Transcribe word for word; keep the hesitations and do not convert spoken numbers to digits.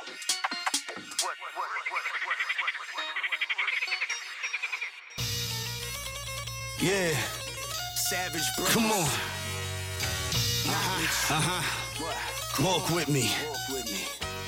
Yeah. Savage bro. Come on. Uh-huh. Uh-huh. What? Walk with me. Walk with me.